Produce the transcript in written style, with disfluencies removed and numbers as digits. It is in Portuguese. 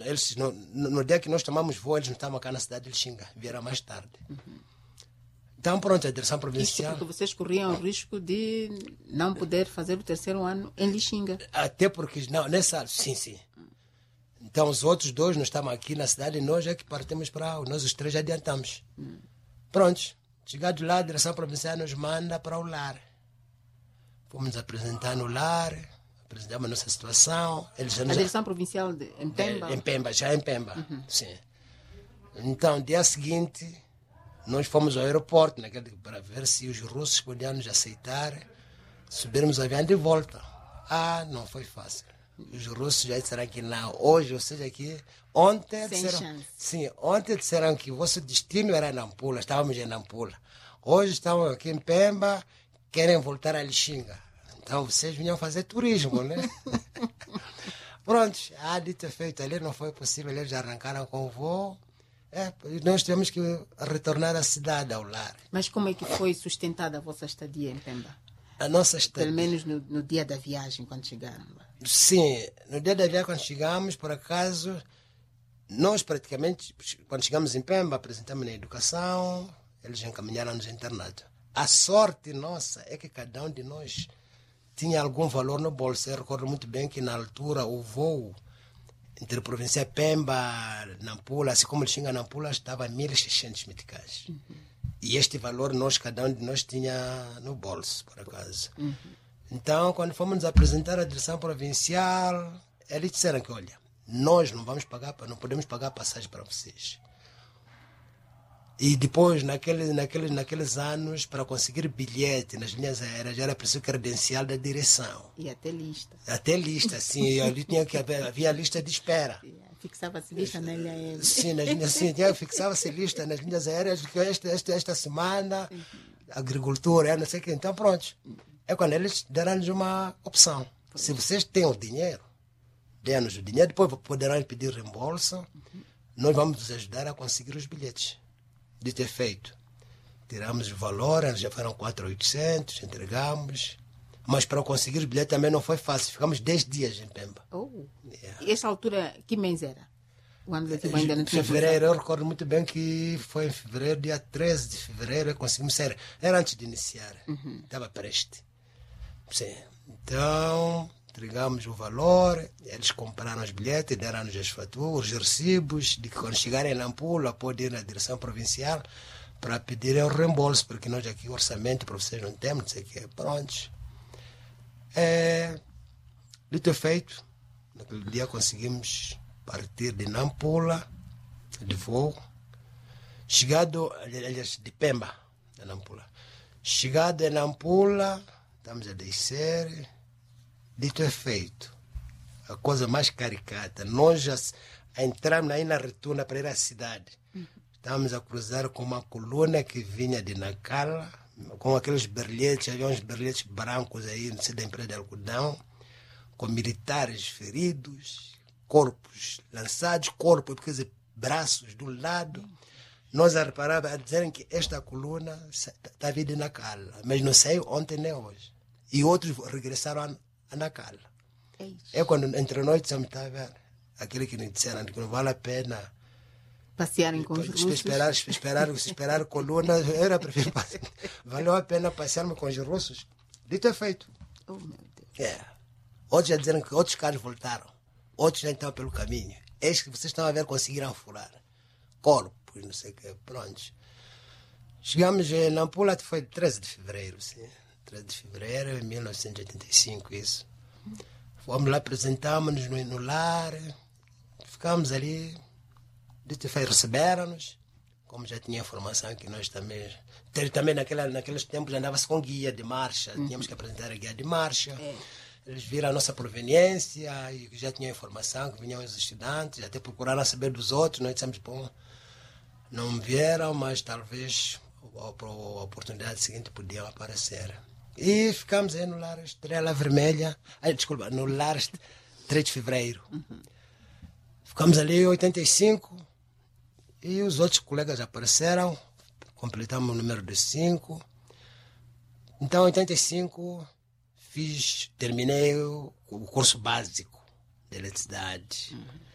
Eles, no dia que nós tomamos voo, eles não estavam cá na cidade de Lixinga, vieram mais tarde. Então, pronto, a direção provincial... Isso porque vocês corriam o risco de não poder fazer o terceiro ano em Lixinga. Até porque, não, nessa... Sim. Então, os outros dois não estavam aqui na cidade e nós é que partimos para... Nós os três já adiantamos. Prontos. Chegados lá, a direção provincial nos manda para o lar. Fomos apresentar no lar, apresentamos a nossa situação. Eles A direção provincial de Mpemba? Em Pemba, sim. Então, no dia seguinte, nós fomos ao aeroporto para ver se os russos podiam nos aceitar. Subirmos o avião de volta. Não foi fácil. Os russos já disseram que não. Hoje, ou seja, que ontem ontem disseram que o vosso destino era Nampula, estávamos em Nampula. Hoje estamos aqui em Pemba, querem voltar a Lixinga. Então vocês vinham fazer turismo, né? Pronto, dito e feito, ali não foi possível, eles arrancaram com o voo. Nós tivemos que retornar à cidade, ao lar. Mas como é que foi sustentada a vossa estadia em Pemba? A nossa estadia. Pelo menos no dia da viagem, quando chegaram lá. Sim, no dia da viagem, quando chegamos, por acaso, nós praticamente, quando chegamos em Pemba, apresentamos na educação, eles encaminharam-nos ao internato. A sorte nossa é que cada um de nós tinha algum valor no bolso. Eu recordo muito bem que na altura o voo entre a província Pemba, Nampula, assim como Lixinga, Nampula, estava a 1.600 meticais. E este valor cada um de nós tinha no bolso, por acaso. Então, quando fomos nos apresentar à direção provincial, eles disseram que, olha, nós não podemos pagar passagem para vocês. E depois, naqueles anos, para conseguir bilhete nas linhas aéreas, era preciso credencial da direção. E até lista. Até lista, sim. Ali havia lista de espera. Fixava-se lista na linha aérea. Sim, fixava-se lista nas linhas aéreas, que esta semana, agricultura, não sei o que. Então, pronto. É quando eles deram-nos uma opção. Se vocês têm o dinheiro, dê-nos o dinheiro, depois poderão pedir reembolso, nós vamos vos ajudar a conseguir os bilhetes. De ter feito. Tiramos o valor, já foram 4.800, entregamos. Mas para conseguir o bilhete também não foi fácil. Ficamos 10 dias em Pemba. E essa altura, que mês era? O ano letivo ainda não tinha fevereiro, eu recordo muito bem que foi em fevereiro, dia 13 de fevereiro, conseguimos sair. Era antes de iniciar. Estava prestes. Sim. Então, entregamos o valor, eles compraram os bilhetes, deram-nos as faturas, os recibos, de que quando chegarem em Nampula, podem ir na direção provincial para pedirem o reembolso, porque nós aqui o orçamento para vocês não temos, não sei o que, prontos. Dito e feito, naquele dia conseguimos partir de Nampula, de voo, de Pemba, de Nampula. Chegado em Nampula, estamos a descer. Dito é feito, a coisa mais caricata, nós já entramos aí na retuna para ir à cidade. Estávamos a cruzar com uma coluna que vinha de Nacala, com aqueles berletes, havia uns berletes brancos aí, não sei da empresa de algodão, com militares feridos, corpos lançados, porque braços de um lado. Nós a reparar, a dizerem que esta coluna está vindo de Nacala, mas não saiu ontem nem hoje. E outros regressaram a Nacala. Quando entre nós dissemos, está a ver, aquele que nos disseram que não vale a pena passearem com os russos. Esperar a coluna, era prefiro passear. Valeu a pena passearmos com os russos. Dito é feito. Oh, meu Deus. Outros já disseram que outros carros voltaram. Outros já estão pelo caminho. Eis que vocês estão a ver, conseguiram furar. Corpos, não sei o que, pronto. Chegamos em Nampula, foi 13 de fevereiro, sim. 13 de fevereiro de 1985, isso. Fomos lá, apresentámos-nos no lar, ficámos ali, receberam-nos, como já tinha informação que nós também naqueles tempos andava-se com guia de marcha, tínhamos que apresentar a guia de marcha. Eles viram a nossa proveniência e já tinham informação que vinham os estudantes, até procuraram saber dos outros. Nós dissemos, bom, não vieram, mas talvez a oportunidade seguinte podiam aparecer. E ficamos aí no lar Estrela Vermelha, no lar 3 de fevereiro. Ficamos ali em 85 e os outros colegas apareceram, completamos o número de 5. Então, em 85, terminei o curso básico de eletricidade.